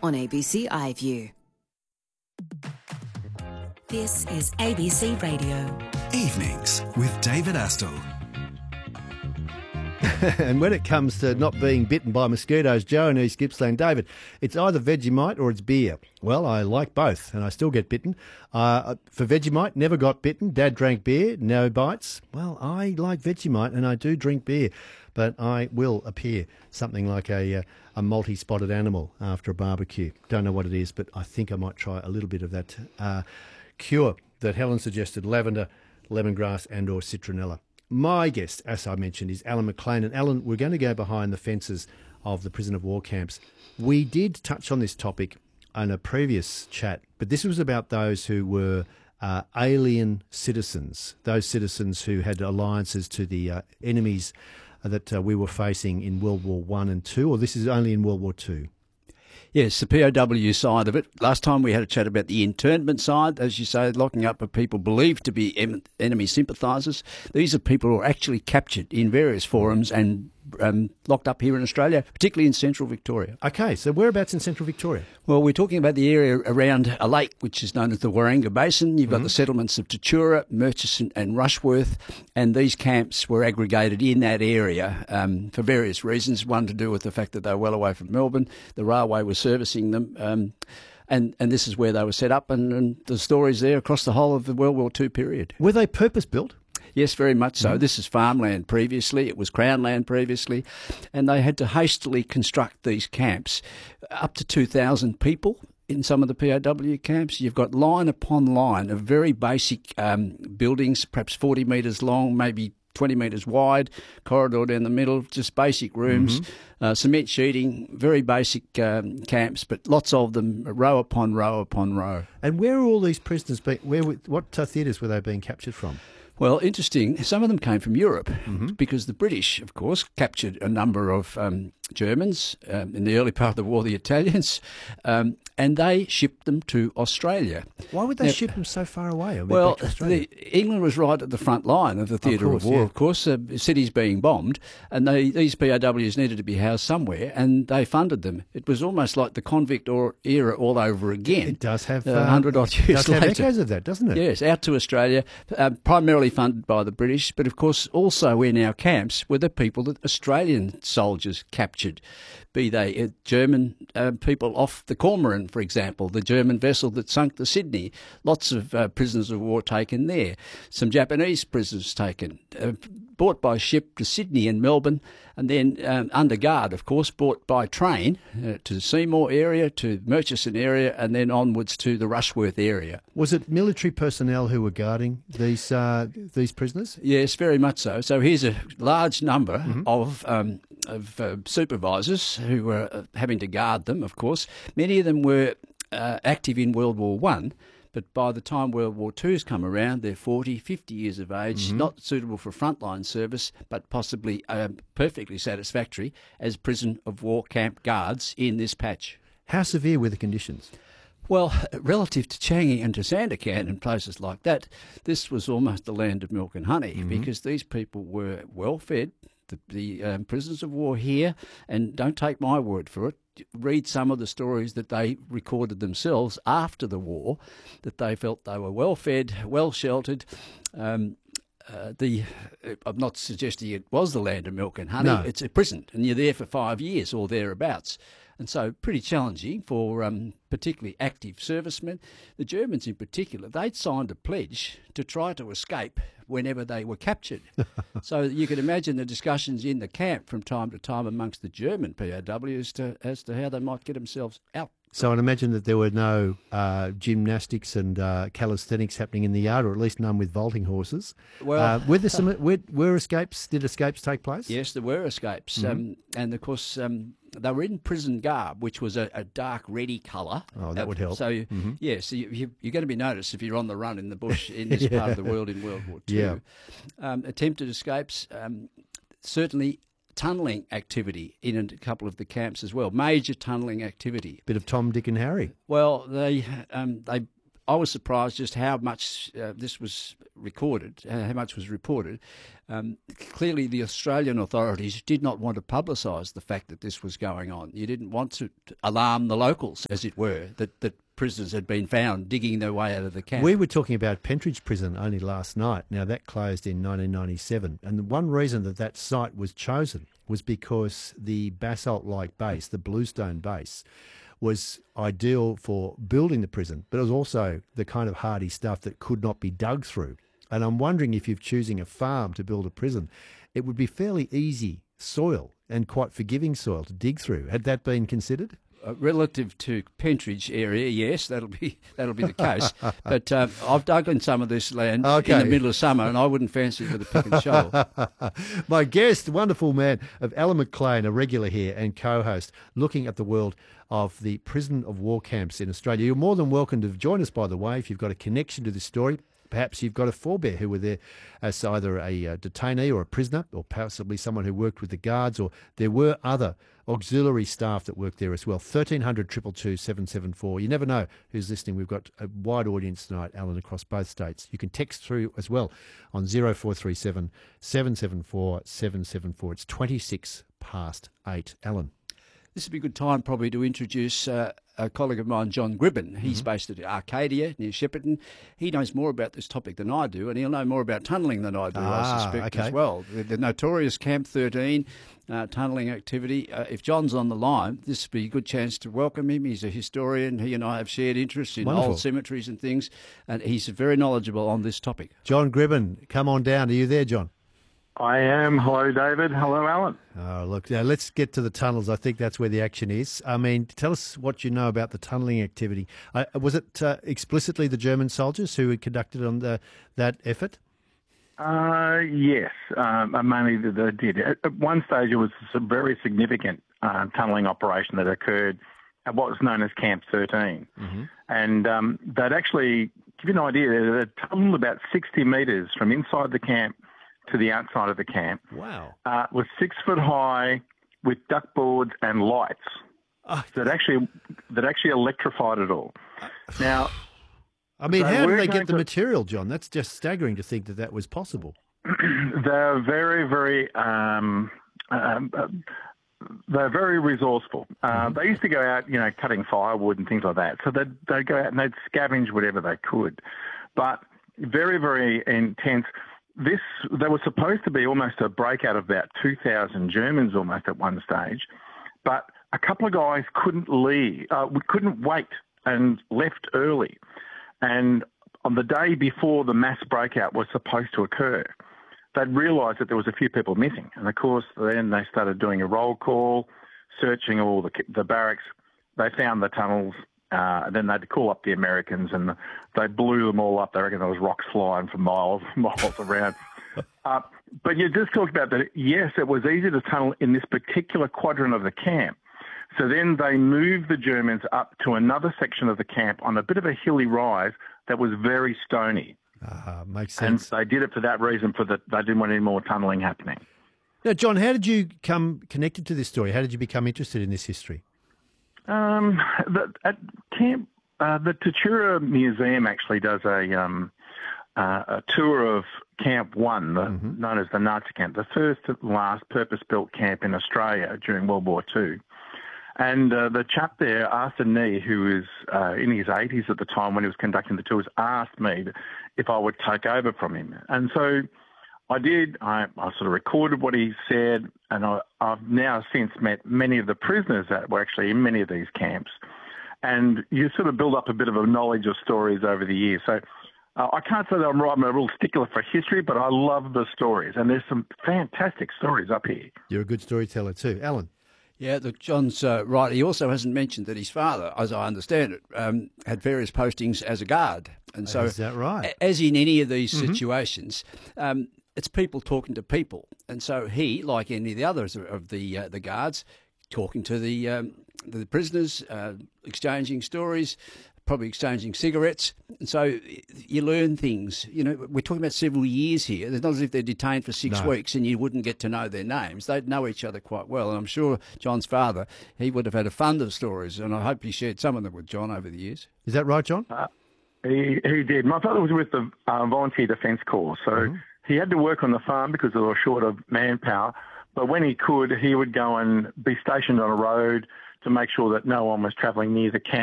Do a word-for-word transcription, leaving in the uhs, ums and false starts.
on A B C iView. This is A B C Radio. Evenings with David Astle. And when it comes to not being bitten by mosquitoes, Joe in East Gippsland, David, it's either Vegemite or it's beer. Well, I like both, and I still get bitten. Uh, for Vegemite, never got bitten. Dad drank beer, no bites. Well, I like Vegemite, and I do drink beer, but I will appear something like a, uh, a multi-spotted animal after a barbecue. Don't know what it is, but I think I might try a little bit of that uh, cure that Helen suggested, lavender, lemongrass and or citronella. My guest, as I mentioned, is Alan McLean. And Alan, we're going to go behind the fences of the prison of war camps. We did touch on this topic in a previous chat, but this was about those who were uh, alien citizens, those citizens who had alliances to the uh, enemies that uh, we were facing in World War One and Two, or this is only in World War Two? Yes, the P O W side of it. Last time we had a chat about the internment side, as you say, locking up of people believed to be em- enemy sympathisers. These are people who are actually captured in various forums and um, locked up here in Australia, particularly in central Victoria. Okay, so whereabouts in central Victoria? Well, we're talking about the area around a lake, which is known as the Waranga Basin. You've got mm-hmm. the settlements of Tatura, Murchison and Rushworth, and these camps were aggregated in that area um, for various reasons. One to do with the fact that they were well away from Melbourne. The railway was servicing them. Um, And, and this is where they were set up, and, and the stories there across the whole of the World War Two period. Were they purpose-built? Yes, very much so. Mm. This is farmland previously. It was Crown land previously. And they had to hastily construct these camps. Up to two thousand people in some of the P O W camps. You've got line upon line of very basic um, buildings, perhaps forty metres long, maybe twenty metres wide, corridor down the middle, just basic rooms, mm-hmm. uh, cement sheeting, very basic um, camps, but lots of them, row upon row upon row. And where are all these prisoners being, where, what uh, theatres were they being captured from? Well, interesting. Some of them came from Europe mm-hmm. because the British, of course, captured a number of um, Germans, um, in the early part of the war, the Italians, um, and they shipped them to Australia. Why would they now, ship them so far away? I mean, well, the, England was right at the front line of the theatre of, of war, yeah. of course, uh, cities being bombed, and they, these P O Ws needed to be housed somewhere, and they funded them. It was almost like the convict or era all over again. It does have uh, one hundred odd years does have later. echoes of that, doesn't it? Yes, out to Australia, uh, primarily funded by the British, but of course also in our camps were the people that Australian soldiers captured, be they uh, German uh, people off the Cormoran, for example, the German vessel that sunk the Sydney. Lots of uh, prisoners of war taken there. Some Japanese prisoners taken, uh, brought by ship to Sydney and Melbourne, and then um, under guard, of course, brought by train uh, to the Seymour area, to Murchison area, and then onwards to the Rushworth area. Was it military personnel who were guarding these uh, these prisoners? Yes, very much so. So here's a large number mm-hmm. of um, of uh, supervisors who were uh, having to guard them, of course. Many of them were uh, active in World War One, but by the time World War Two's come around, they're forty, fifty years of age, mm-hmm. not suitable for frontline service, but possibly uh, perfectly satisfactory as prison of war camp guards in this patch. How severe were the conditions? Well, relative to Changi and to Sandakan and places like that, this was almost the land of milk and honey mm-hmm. because these people were well fed. The, the um, prisoners of war here, and don't take my word for it, read some of the stories that they recorded themselves after the war, that they felt they were well fed, well sheltered. Um, uh, the I'm not suggesting it was the land of milk and honey. No. It's a prison, and you're there for five years or thereabouts. And so pretty challenging for um, particularly active servicemen. The Germans in particular, they'd signed a pledge to try to escape whenever they were captured. So you can imagine the discussions in the camp from time to time amongst the German P O Ws to, as to how they might get themselves out. So I'd imagine that there were no uh, gymnastics and uh, calisthenics happening in the yard, or at least none with vaulting horses. Well, uh, were there some were, were escapes? Did escapes take place? Yes, there were escapes, mm-hmm. um, and of course um, they were in prison garb, which was a, a dark reddy colour. Oh, that uh, would help. So mm-hmm. yeah, so you, you, you're going to be noticed if you're on the run in the bush in this yeah. part of the world in World War Two. Yeah. Um, attempted escapes, um, certainly. Tunnelling activity in a couple of the camps as well. Major tunnelling activity. Bit of Tom, Dick and Harry. Well, they um, they I was surprised just how much uh, this was recorded, uh, how much was reported. Um, clearly, the Australian authorities did not want to publicise the fact that this was going on. You didn't want to alarm the locals, as it were, that, that prisoners had been found digging their way out of the camp. We were talking about Pentridge Prison only last night. Now, that closed in nineteen ninety-seven. And the one reason that that site was chosen was because the basalt-like base, the bluestone base, was ideal for building the prison, but it was also the kind of hardy stuff that could not be dug through. And I'm wondering if you're choosing a farm to build a prison, it would be fairly easy soil and quite forgiving soil to dig through. Had that been considered? Uh, relative to Pentridge area, yes, that'll be that'll be the case. But uh, I've dug in some of this land Okay. in the middle of summer, and I wouldn't fancy it with a pick and shovel. My guest, wonderful man of Alan McLean, a regular here and co-host, looking at the world of the prison of war camps in Australia. You're more than welcome to join us, by the way, if you've got a connection to this story. Perhaps you've got a forebear who were there as either a uh, detainee or a prisoner, or possibly someone who worked with the guards, or there were other auxiliary staff that worked there as well. thirteen hundred, two two two, seven seven four. You never know who's listening. We've got a wide audience tonight, Alan, across both states. You can text through as well on zero four three seven, seven seven four, seven seven four. It's twenty-six past eight. Alan. This would be a good time probably to introduce uh, a colleague of mine, John Gribben. He's Mm-hmm. based at Arcadia near Shepparton. He knows more about this topic than I do, and he'll know more about tunnelling than I do, Ah, I suspect, okay. as well. The, the notorious Camp thirteen uh, tunnelling activity. Uh, if John's on the line, this would be a good chance to welcome him. He's a historian. He and I have shared interests in Wonderful. old cemeteries and things, and he's very knowledgeable on this topic. John Gribben, come on down. Are you there, John? I am. Hello, David. Hello, Alan. Oh, look, now let's get to the tunnels. I think that's where the action is. I mean, tell us what you know about the tunnelling activity. Uh, was it uh, explicitly the German soldiers who had conducted on the, that effort? Uh, yes, um, mainly they they did. At at one stage, it was a very significant uh, tunnelling operation that occurred at what was known as Camp thirteen. And um, they'd actually, give you an idea, they'd tunnelled about sixty metres from inside the camp to the outside of the camp. Wow. Uh, was six foot high with duck boards and lights that actually that actually electrified it all. Now, I mean, So how did we're they going get the to- material, John? That's just staggering to think that that was possible. they're very, very, um, um, uh, they're very resourceful. Uh, They used to go out, you know, cutting firewood and things like that. So they'd, they'd go out and they'd scavenge whatever they could. But very, very intense. This, they were supposed to be almost a breakout of about two thousand Germans almost at one stage. But a couple of guys couldn't leave, uh, couldn't wait and left early. And on the day before the mass breakout was supposed to occur, they'd realised that there was a few people missing. And, of course, then they started doing a roll call, searching all the, the barracks. They found the tunnels. Uh, and then they'd call up the Americans and they blew them all up. They reckon there was rocks flying for miles miles around. Uh, but you just talked about that. Yes, it was easy to tunnel in this particular quadrant of the camp. So then they moved the Germans up to another section of the camp on a bit of a hilly rise that was very stony. Uh, makes And sense. they did it for that reason, for that they didn't want any more tunnelling happening. Now, John, how did you come connected to this story? How did you become interested in this history? Um, the, at camp, uh, the Tatura Museum actually does a um, uh, a tour of Camp One, the, known as the Nazi camp, the first and last purpose-built camp in Australia during World War Two. And uh, the chap there, Arthur Nee, who was uh, in his eighties at the time when he was conducting the tours, asked me if I would take over from him. And so I did. I, I sort of recorded what he said, and I, I've now since met many of the prisoners that were actually in many of these camps. And you sort of build up a bit of a knowledge of stories over the years. So uh, I can't say that I'm, I'm a real stickler for history, but I love the stories. And there's some fantastic stories up here. You're a good storyteller too. Alan? Yeah, look, John's uh, right. He also hasn't mentioned that his father, as I understand it, um, had various postings as a guard. And so, Is that right? a- as in any of these situations, um, it's people talking to people. And so he, like any of the others of- of the uh, the guards, talking to the um, the prisoners, uh, exchanging stories, probably exchanging cigarettes. And so you learn things. You know, we're talking about several years here. It's not as if they're detained for six No. weeks and you wouldn't get to know their names. They'd know each other quite well. And I'm sure John's father, he would have had a fund of stories, and I hope he shared some of them with John over the years. Is that right, John? He he did. My father was with the uh, Volunteer Defence Corps, so mm-hmm. he had to work on the farm because they were short of manpower. But when he could, he would go and be stationed on a road to make sure that no one was travelling near the camp.